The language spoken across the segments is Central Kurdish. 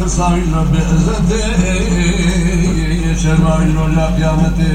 Sahil Rabbi Ezzeti Şermail Ola Kıyameti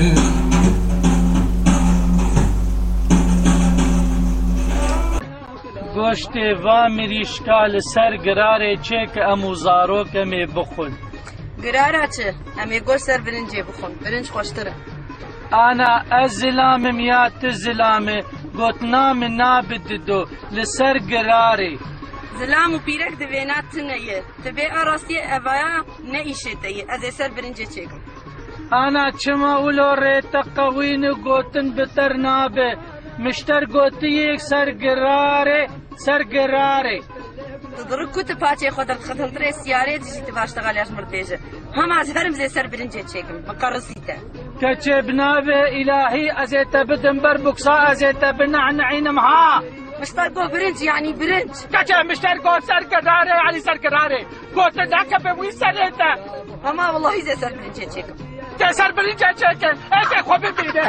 گوشت و مریشکال سر گراره چه که امو زارو کمی بخون گراره چه؟ امی گوشت سر برنجه بخون برنج خوشتره انا از زلامم یا ت زلامه گوتنام نابددو لسر گراره زلام و پیرک دوینات تنیه تبه آراستی اوایا نیشه تیه از سر برنجه چکم انا چما اولو ریتا قوین گوتن بتر نابه مشتر گوتی یک سر گراره تدرک کت پاچه خود خطن تر سیاره دیجی تباشتغال یاش مرتیجه هم از هرم زی سر برنجه چکم مقرصیته کچه بنابه الهی ازیتا بدن بر بکسا ازیتا بنعنعینم ها مشتر گو برنج یعنی برنج کچه مشتر گو سر گراره یعنی سر گراره گوتن دکه به وی سریتا اما والله زی سر برنجه چکم که سر برنجه چکم ایسه خوب ببینه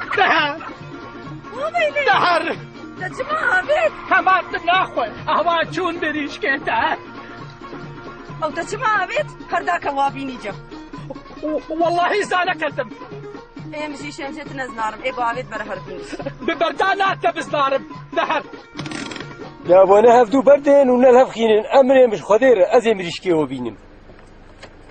دهر تجمع آبید همات ناخوه احوا چون بریش که ده او تجمع آبید هردا کوابینی جم والله زانه کردم ایم زی شمشت نزنارم ایگو آبید بره هربینیس ببردانات بزنارم دهر يا بونه هفدو بردين ونلهف خينين أمري مش خدير أزي مريشكي وبينم